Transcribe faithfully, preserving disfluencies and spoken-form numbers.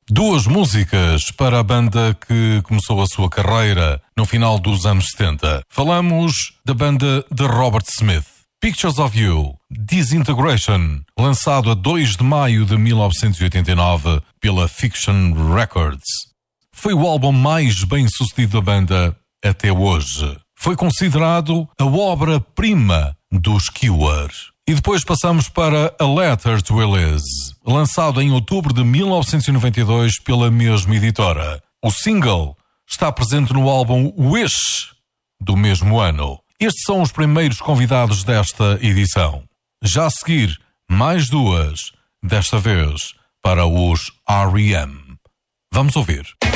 Duas músicas para a banda que começou a sua carreira no final dos anos setenta. Falamos da banda de Robert Smith. Pictures of You, Disintegration, lançado a dois de maio de mil novecentos e oitenta e nove pela Fiction Records. Foi o álbum mais bem sucedido da banda até hoje. Foi considerado a obra-prima dos Cure. E depois passamos para A Letter to Elise, lançado em outubro de mil novecentos e noventa e dois pela mesma editora. O single está presente no álbum Wish, do mesmo ano. Estes são os primeiros convidados desta edição. Já a seguir, mais duas, desta vez para os R E M. Vamos ouvir.